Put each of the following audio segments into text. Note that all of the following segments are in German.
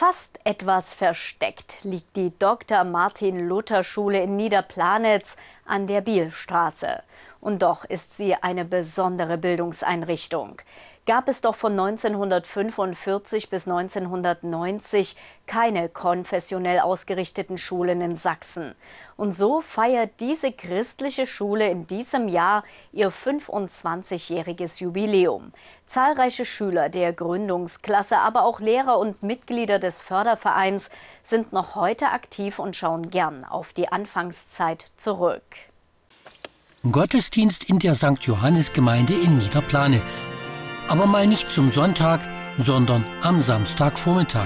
Fast etwas versteckt liegt die Dr.-Martin-Luther-Schule in Niederplanitz an der Bielstraße. Und doch ist sie eine besondere Bildungseinrichtung. Gab es doch von 1945 bis 1990 keine konfessionell ausgerichteten Schulen in Sachsen. Und so feiert diese christliche Schule in diesem Jahr ihr 25-jähriges Jubiläum. Zahlreiche Schüler der Gründungsklasse, aber auch Lehrer und Mitglieder des Fördervereins sind noch heute aktiv und schauen gern auf die Anfangszeit zurück. Gottesdienst in der St. Johannes-Gemeinde in Niederplanitz. Aber mal nicht zum Sonntag, sondern am Samstagvormittag.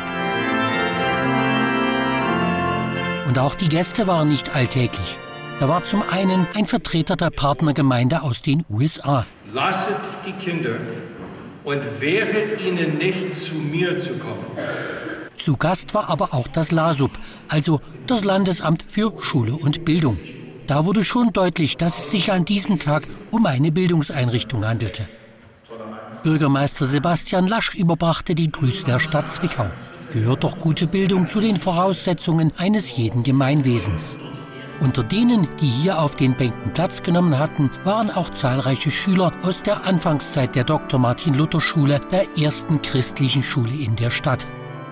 Und auch die Gäste waren nicht alltäglich. Da war zum einen ein Vertreter der Partnergemeinde aus den USA. Lasset die Kinder und wehret ihnen nicht, zu mir zu kommen. Zu Gast war aber auch das LASUB, also das Landesamt für Schule und Bildung. Da wurde schon deutlich, dass es sich an diesem Tag um eine Bildungseinrichtung handelte. Bürgermeister Sebastian Lasch überbrachte die Grüße der Stadt Zwickau. Gehört doch gute Bildung zu den Voraussetzungen eines jeden Gemeinwesens. Unter denen, die hier auf den Bänken Platz genommen hatten, waren auch zahlreiche Schüler aus der Anfangszeit der Dr.-Martin-Luther-Schule, der ersten christlichen Schule in der Stadt.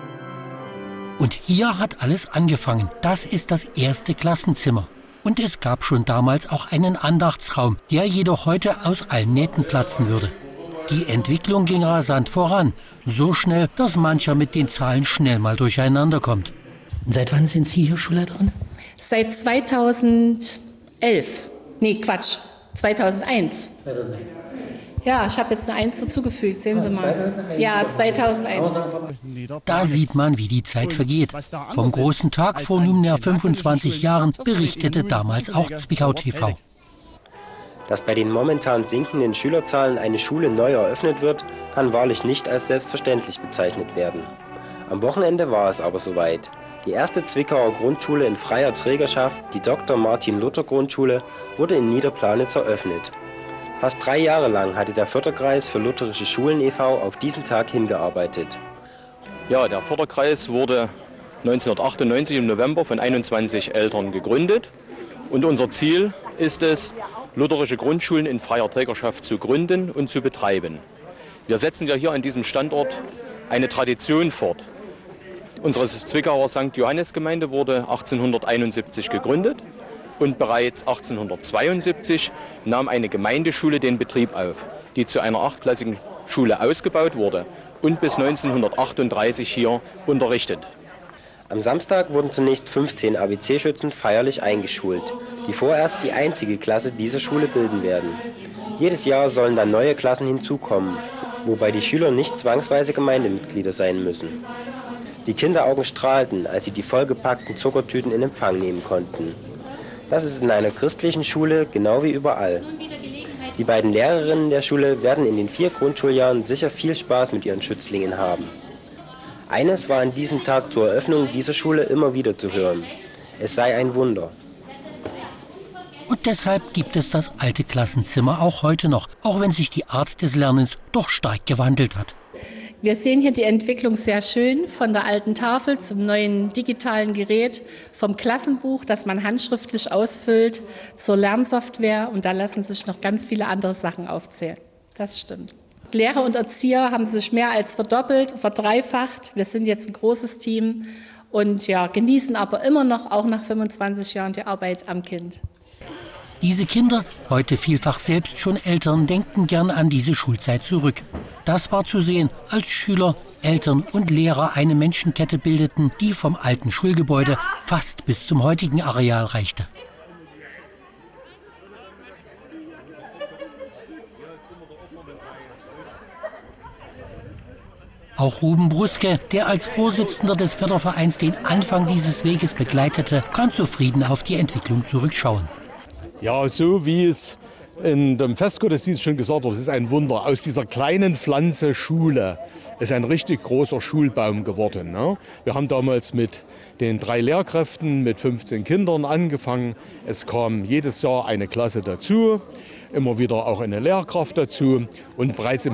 Und hier hat alles angefangen. Das ist das erste Klassenzimmer. Und es gab schon damals auch einen Andachtsraum, der jedoch heute aus allen Nähten platzen würde. Die Entwicklung ging rasant voran, so schnell, dass mancher mit den Zahlen schnell mal durcheinander kommt. Seit wann sind Sie hier Schulleiterin? Seit 2011. Nee, Quatsch, 2001. Ja, ich habe jetzt eine 1 dazugefügt, sehen Sie mal. 2001. Ja, 2001. Da sieht man, wie die Zeit vergeht. Vom großen Tag vor nunmehr 25 Jahren berichtete damals auch Zwickau TV. Dass bei den momentan sinkenden Schülerzahlen eine Schule neu eröffnet wird, kann wahrlich nicht als selbstverständlich bezeichnet werden. Am Wochenende war es aber soweit. Die erste Zwickauer Grundschule in freier Trägerschaft, die Dr.-Martin-Luther-Grundschule, wurde in Niederplanitz eröffnet. Fast 3 Jahre lang hatte der Förderkreis für lutherische Schulen e.V. auf diesen Tag hingearbeitet. Ja, der Förderkreis wurde 1998 im November von 21 Eltern gegründet. Und unser Ziel ist es, lutherische Grundschulen in freier Trägerschaft zu gründen und zu betreiben. Wir setzen ja hier an diesem Standort eine Tradition fort. Unsere Zwickauer St. Johannes-Gemeinde wurde 1871 gegründet und bereits 1872 nahm eine Gemeindeschule den Betrieb auf, die zu einer 8-klassigen Schule ausgebaut wurde und bis 1938 hier unterrichtet. Am Samstag wurden zunächst 15 ABC-Schützen feierlich eingeschult, die vorerst die einzige Klasse dieser Schule bilden werden. Jedes Jahr sollen dann neue Klassen hinzukommen, wobei die Schüler nicht zwangsweise Gemeindemitglieder sein müssen. Die Kinderaugen strahlten, als sie die vollgepackten Zuckertüten in Empfang nehmen konnten. Das ist in einer christlichen Schule genau wie überall. Die beiden Lehrerinnen der Schule werden in den 4 Grundschuljahren sicher viel Spaß mit ihren Schützlingen haben. Eines war an diesem Tag zur Eröffnung dieser Schule immer wieder zu hören: Es sei ein Wunder. Und deshalb gibt es das alte Klassenzimmer auch heute noch, auch wenn sich die Art des Lernens doch stark gewandelt hat. Wir sehen hier die Entwicklung sehr schön von der alten Tafel zum neuen digitalen Gerät, vom Klassenbuch, das man handschriftlich ausfüllt, zur Lernsoftware, und da lassen sich noch ganz viele andere Sachen aufzählen. Das stimmt. Lehrer und Erzieher haben sich mehr als verdoppelt, verdreifacht. Wir sind jetzt ein großes Team und ja, genießen aber immer noch, auch nach 25 Jahren, die Arbeit am Kind. Diese Kinder, heute vielfach selbst schon Eltern, denken gern an diese Schulzeit zurück. Das war zu sehen, als Schüler, Eltern und Lehrer eine Menschenkette bildeten, die vom alten Schulgebäude fast bis zum heutigen Areal reichte. Auch Ruben Bruske, der als Vorsitzender des Fördervereins den Anfang dieses Weges begleitete, kann zufrieden auf die Entwicklung zurückschauen. Ja, so wie es in dem Festgottesdienst schon gesagt wurde, es ist ein Wunder. Aus dieser kleinen Pflanze Schule ist ein richtig großer Schulbaum geworden. Ne? Wir haben damals mit den 3 Lehrkräften mit 15 Kindern angefangen. Es kam jedes Jahr eine Klasse dazu, immer wieder auch eine Lehrkraft dazu. Und bereits im